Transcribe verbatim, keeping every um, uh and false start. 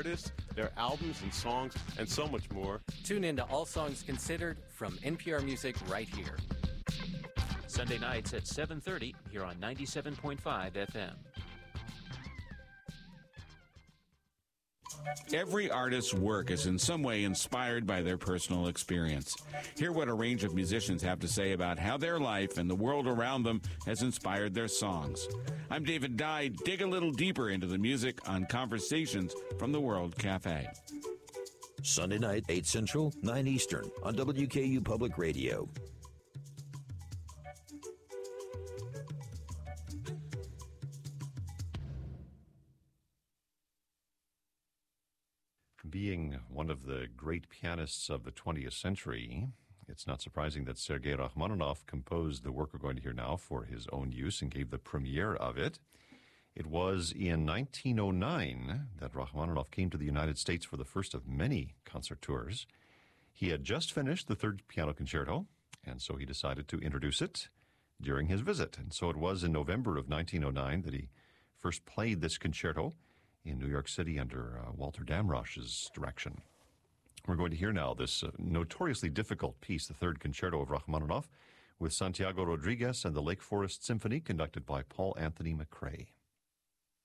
artists, their albums and songs, and so much more. Tune in to All Songs Considered from N P R Music right here. Sunday nights at seven thirty here on ninety-seven point five F M. Every artist's work is in some way inspired by their personal experience. Hear what a range of musicians have to say about how their life and the world around them has inspired their songs. I'm David Dye. Dig a little deeper into the music on Conversations from the World Cafe. Sunday night, eight Central, nine Eastern on W K U Public Radio. Being one of the great pianists of the twentieth century, it's not surprising that Sergei Rachmaninoff composed the work we're going to hear now for his own use and gave the premiere of it. It was in nineteen oh nine that Rachmaninoff came to the United States for the first of many concert tours. He had just finished the third piano concerto, and so he decided to introduce it during his visit. And so it was in November of nineteen oh nine that he first played this concerto in New York City under uh, Walter Damrosch's direction. We're going to hear now this uh, notoriously difficult piece, the third concerto of Rachmaninoff, with Santiago Rodriguez and the Lake Forest Symphony, conducted by Paul Anthony McCrae.